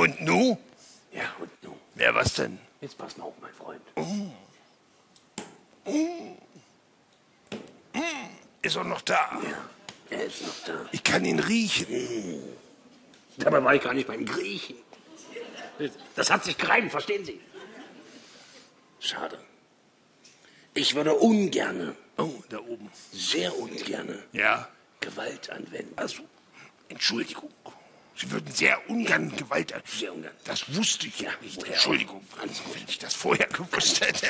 Und nu? Ja, und nu? Ja, was denn? Jetzt pass mal auf, mein Freund. Ist er noch da? Ja, er ist noch da. Ich kann ihn riechen. Dabei war ich gar nicht beim Griechen. Das hat sich gereimt, verstehen Sie? Schade. Ich würde ungerne, Da oben. sehr ungerne, Ja? Gewalt anwenden. Also, Entschuldigung. Sie würden sehr ungern Gewalt an. Sehr ungern. Das wusste ich ja Ja, nicht. woher Entschuldigung, auch? Alles gut. wenn ich das vorher gewusst hätte.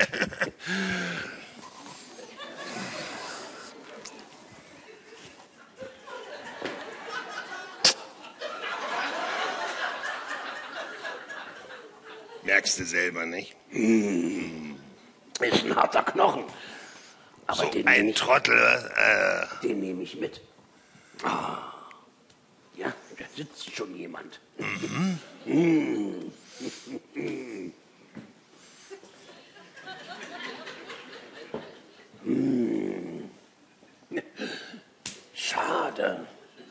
Merkst du selber, nicht? Ist ein harter Knochen. Aber So den ein nehme ich, Trottel. den nehm ich mit. Ah. Ja, da sitzt schon jemand. Schade.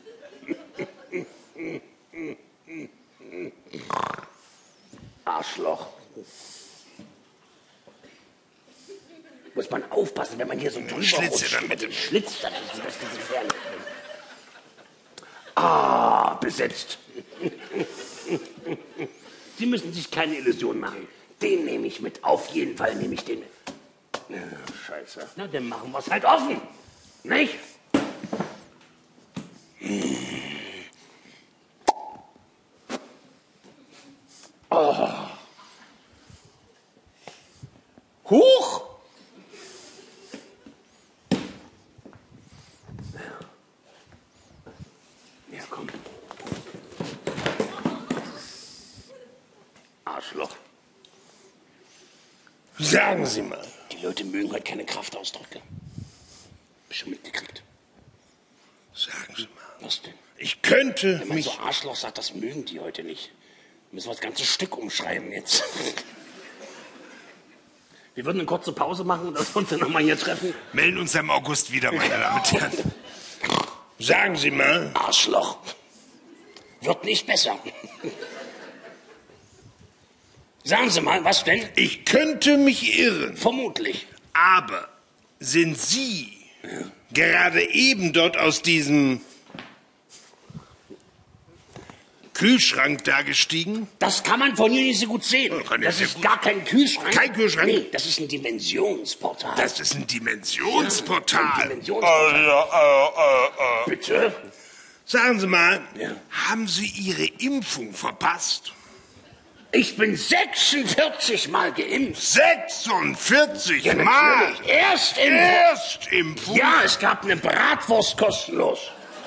Arschloch. Muss man aufpassen, wenn man hier so drüber Schlitze rutscht. dann mit dem Schlitzt dann, das ist gefährlich. Ah, besetzt. Sie müssen sich keine Illusion machen. Den nehme ich mit. Auf jeden Fall nehme ich den mit. Ja, scheiße. Na, dann machen wir es halt offen. Nicht? Oh. Huch! Ja, komm. Arschloch. Sagen Sie mal. Die Leute mögen heute keine Kraftausdrücke. Hab ich schon mitgekriegt. Sagen Sie mal. Was denn? Ich könnte Wenn man mich... so Arschloch sagt, das mögen die heute nicht. Müssen wir das ganze Stück umschreiben jetzt. Wir würden eine kurze Pause machen, dass wir uns dann nochmal hier treffen. Melden uns im August wieder, meine Damen und Herren. Sagen Sie mal. Arschloch. Wird nicht besser. Sagen Sie mal, was denn? Ich könnte mich irren, Vermutlich. aber sind Sie gerade eben dort aus diesem Kühlschrank da gestiegen? Das kann man von hier nicht so gut sehen. Kann ich Das sehr ist gut. gar kein Kühlschrank. Kein Kühlschrank? Nee, das ist ein Dimensionsportal. Das ist ein Dimensionsportal. Ein Dimensionsportal. Bitte? Sagen Sie mal, Ja. haben Sie Ihre Impfung verpasst? Ich bin 46 Mal geimpft. 46 Ja, Mal! natürlich. Erstimpfung. Erstimpfung? Ja, es gab eine Bratwurst kostenlos.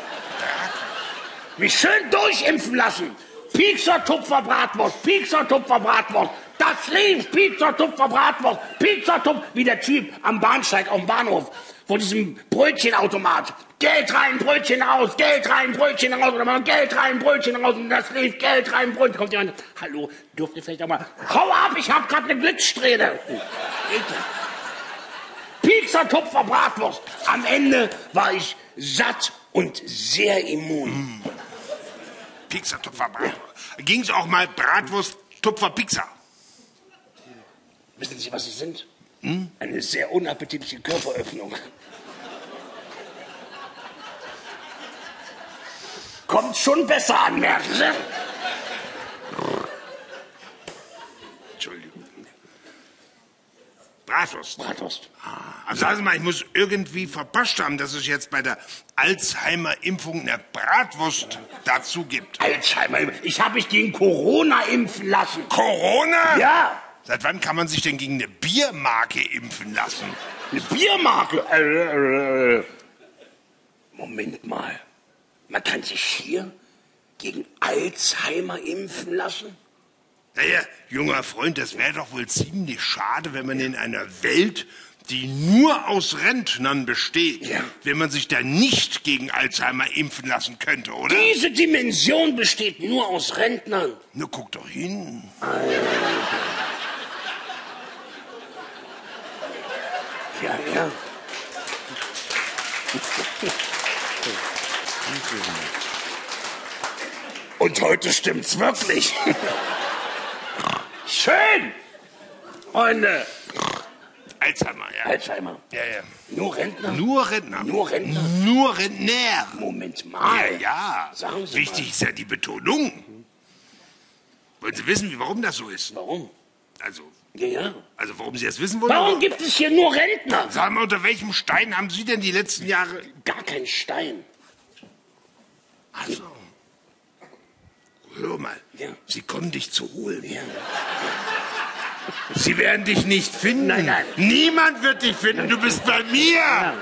Mich schön durchimpfen lassen. Piekser, Tupfer, Bratwurst. Piekser, Tupfer, Bratwurst. Das lief. Piekser, Tupfer, Bratwurst. Piekser, Tupfer. Wie der Typ am Bahnsteig auf dem Bahnhof. Vor diesem Brötchenautomat. Geld rein, Brötchen raus. Geld rein, Brötchen raus. Oder mal Geld rein, Brötchen raus. Und das lief. Geld rein, Brötchen. Kommt jemand. Hallo, dürft ihr vielleicht auch mal. Hau ab, ich hab grad eine Glückssträhne. Piekser, Tupfer, Bratwurst. Am Ende war ich satt und sehr immun. Pixar, Tupfer, Bratwurst. Ging es auch mal Bratwurst, Tupfer, Pixar? Wissen Sie, was Sie sind? Eine sehr unappetitliche Körperöffnung. Kommt schon besser an, merken Sie? Entschuldigung. Bratwurst. Bratwurst. Also sagen Sie mal, ich muss irgendwie verpasst haben, dass es jetzt bei der Alzheimer-Impfung eine Bratwurst dazu gibt. Alzheimer. Ich habe mich gegen Corona impfen lassen. Corona? Ja, Seit wann kann man sich denn gegen eine Biermarke impfen lassen? eine Biermarke. Moment mal. Man kann sich hier gegen Alzheimer impfen lassen? Naja, junger Freund, das wäre doch wohl ziemlich schade, wenn man in einer Welt, die nur aus Rentnern besteht, Ja. wenn man sich da nicht gegen Alzheimer impfen lassen könnte, oder? Diese Dimension besteht nur aus Rentnern. Na, guck doch hin. Ja, ja. Und heute stimmt's wirklich. Schön. Freunde. Alzheimer, ja. Alzheimer. Ja, ja. Nur Rentner? Nur Rentner. Nur Rentner? Nur Rentner. Moment mal. Ja, ja. Sagen Sie Wichtig mal. ist ja die Betonung. Wollen Sie wissen, warum das so ist? Warum? Also Ja. warum Sie das wissen wollen? Warum gibt es hier nur Rentner? Sagen wir, unter welchem Stein haben Sie denn die letzten Jahre... Gar kein Stein. Also, hör mal. Ja. Sie kommen dich zu holen. Ja. Sie werden dich nicht finden. Nein, nein. Niemand wird dich finden. Du bist bei mir. Ja.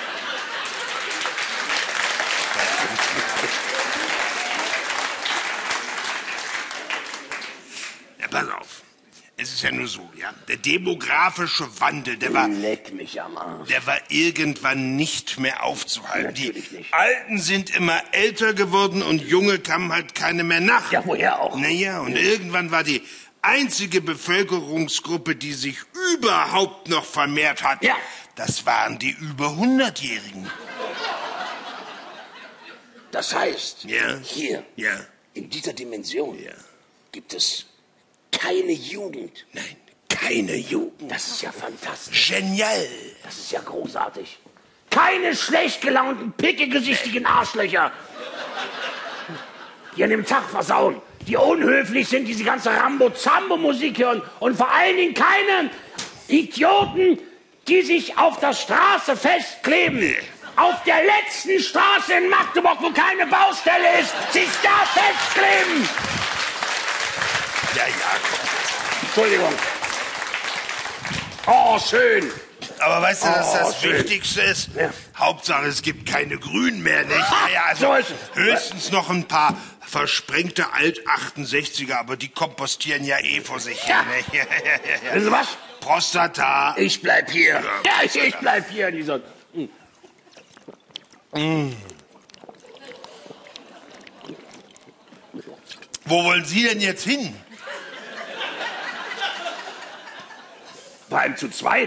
Ja, pass auf. Es ist ja nur so, ja. Der demografische Wandel, der war Leck mich am Arsch. irgendwann nicht mehr aufzuhalten. Natürlich Die nicht. Alten sind immer älter geworden und Junge kamen halt keine mehr nach. Ja, woher auch? Naja, und irgendwann war die einzige Bevölkerungsgruppe, die sich überhaupt noch vermehrt hat, Ja. das waren die über 100-Jährigen. Das heißt, Ja. hier, Ja. in dieser Dimension, Ja. gibt es keine Jugend. Nein, keine Jugend. Das ist ja fantastisch. Genial. Das ist ja großartig. Keine schlecht gelaunten, pickegesichtigen Arschlöcher, die an dem Tag versauen, die unhöflich sind, die ganze Rambo-Zambo-Musik hören und vor allen Dingen keine Idioten, die sich auf der Straße festkleben. Auf der letzten Straße in Magdeburg, wo keine Baustelle ist, sich da festkleben. Ja, ja, komm. Entschuldigung. Oh, schön. Aber weißt du, dass das schön. Wichtigste ist? Ja. Hauptsache, es gibt keine Grünen mehr, nicht? Naja, also so ist es. höchstens noch ein paar versprengte Alt-68er, aber die kompostieren ja eh vor sich Ja. hin. Ne? Wissen Sie was? Prostata. Ich bleib hier. Ja, Ja, ich bleib hier in dieser... Wo wollen Sie denn jetzt hin? Vor allem zu zweit.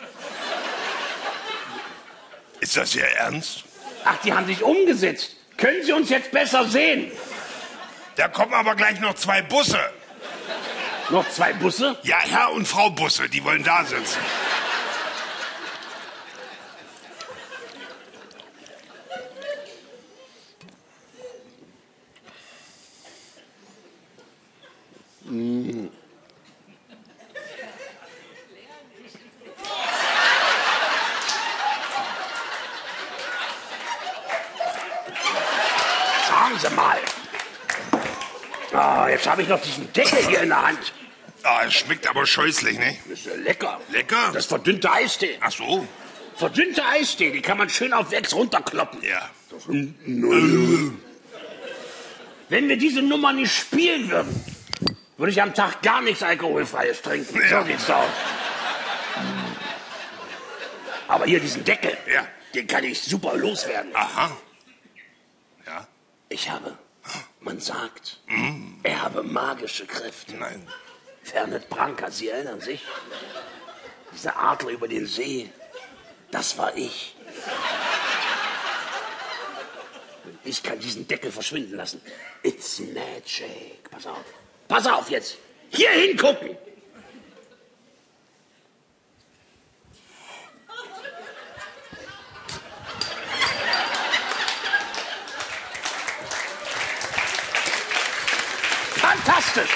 Ist das Ihr Ernst? Ach, die haben sich umgesetzt. Können Sie uns jetzt besser sehen? Da kommen aber gleich noch 2 Busse. Noch 2 Busse? Ja, Herr und Frau Busse, die wollen da sitzen. Sagen Sie mal. Ah, jetzt habe ich noch diesen Deckel hier in der Hand. Ah, es schmeckt aber scheußlich, ne? Das ist ja lecker. Lecker? Das ist verdünnte Eistee. Ach so. Verdünnte Eistee, die kann man schön auf Wex runterkloppen. Ja. Wenn wir diese Nummer nicht spielen würden, würde ich am Tag gar nichts Alkoholfreies trinken. Ja. So sieht's aus. Aber hier diesen Deckel, Ja. den kann ich super loswerden. Aha. Ja. Ich habe, man sagt, er habe magische Kräfte. Nein. Fernet Branca, Sie erinnern sich? Dieser Adler über den See, das war ich. Ich kann diesen Deckel verschwinden lassen. It's magic. Pass auf. Pass auf jetzt. Hier hingucken. Fantastisch.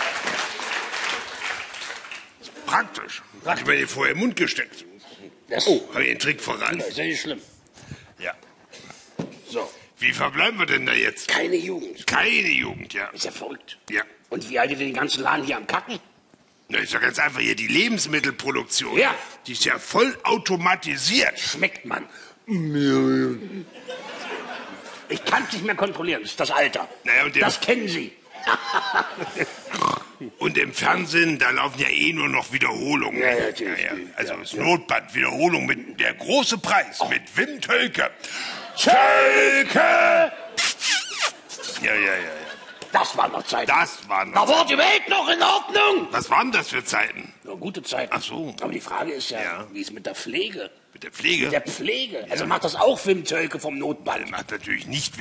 Praktisch. Hatte ich mir den vorher im Mund gesteckt. Das, Oh, habe ich den Trick verraten. das ist ja nicht schlimm. Ja. So, Wie verbleiben wir denn da jetzt? keine Jugend. Keine Jugend, ja. Ist ja verrückt. Ja. Und wie haltet ihr den ganzen Laden hier am Kacken? Na, ist ja ganz einfach hier die Lebensmittelproduktion. Ja. Die ist ja voll automatisiert. Schmeckt man. Ich kann es nicht mehr kontrollieren. Das ist das Alter. Naja, und das kennen Sie. Und im Fernsehen, da laufen ja eh nur noch Wiederholungen. Ja, natürlich. Also Ja, das ja. Notband, Wiederholung mit der große Preis mit Wim Tölke. Tölke! Ja. Das war noch Zeit. Das waren Da noch. war die Welt noch in Ordnung. Was waren das für Zeiten? Ja, gute Zeit. Ach so. Aber die Frage ist ja, Ja. wie ist mit der Pflege? Mit der Pflege? Der Pflege. Also macht das auch Wim Tölke vom Notband. Macht natürlich nicht